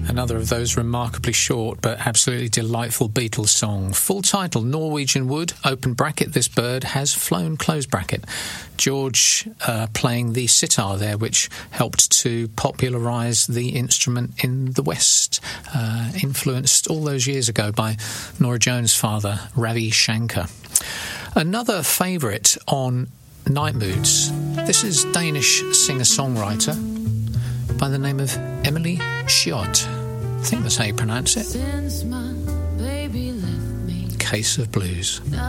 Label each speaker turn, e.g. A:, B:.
A: Another of those remarkably short but absolutely delightful Beatles song. Full title, Norwegian Wood, open bracket, this bird has flown, close bracket. George playing the sitar there, which helped to popularise the instrument in the West, influenced all those years ago by Norah Jones' father, Ravi Shankar. Another favourite on Night Moods, this is Danish singer-songwriter by the name of Emily Schiot. I think that's how you pronounce it. Case of Blues.